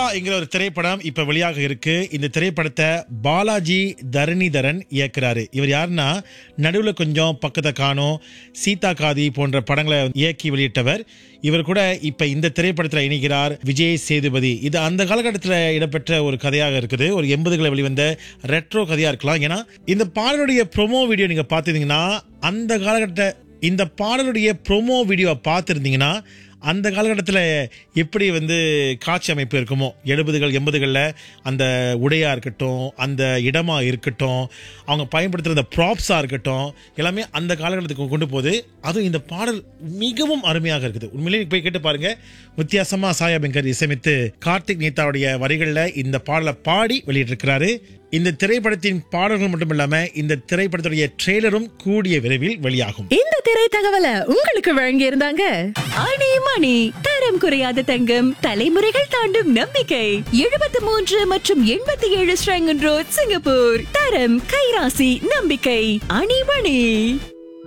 என்கிற ஒரு திரைப்படம் இப்ப வெளியாக இருக்கு. இந்த திரைப்படத்தை பாலாஜி தரணிதரன் இயக்குறாரு. இவர் யாருன்னா, நடுவுல கொஞ்சம் பக்கத்தை காணோம், சீதா காதி போன்ற படங்களை இயக்கி வெளியிட்டவர். இவர் கூட இப்ப இந்த திரைப்படத்தில் இணைகிறார் விஜய் சேதுபதி. இது அந்த காலகட்டத்தில் இடம்பெற்ற ஒரு கதையாக இருக்குது. ஒரு 80களில் வெளிவந்த ரெட்ரோ கதையா இருக்கலாம். ஏன்னா இந்த பாடலுடைய ப்ரோமோ வீடியோ நீங்க பார்த்திருந்தீங்கன்னா, அந்த காலகட்ட இந்த பாடலுடைய ப்ரோமோ வீடியோ பார்த்திருந்தீங்கன்னா அந்த காலகட்டத்தில் எப்படி காட்சி அமைப்பு இருக்குமோ, 70கள் 80களில் அந்த உடையாக இருக்கட்டும், அந்த இடமாக இருக்கட்டும், அவங்க பயன்படுத்துகிற அந்த ப்ராப்ஸாக இருக்கட்டும், எல்லாமே அந்த காலகட்டத்துக்கு கொண்டு போகுது. அதுவும் இந்த பாடல் மிகவும் அருமையாக இருக்குது. உண்மையிலேயே போய் கேட்டு பாருங்க. வித்தியாசமாக சாயா பெங்கர் இசையமைத்து கார்த்திக் நேதாவுடைய வரிகளில் இந்த பாடலை பாடி வெளியிட்டிருக்கிறாரு. இந்த திரைப்படத்தின் பாடல்கள் மட்டும் இல்லாம இந்த திரைப்படத்துடைய ட்ரெய்லரும் கூடிய விரைவில் வெளியாகும். இந்த திரை தகவலை உங்களுக்கு வழங்கி இருந்தாங்க அணி மணி. தரம் குறையாத தங்கம், தலைமுறைகள் தாண்டும் நம்பிக்கை. 73 மற்றும் 87 ஸ்ரங்கன் ரோட், சிங்கப்பூர். தரம், கைராசி, நம்பிக்கை. அணி மணி.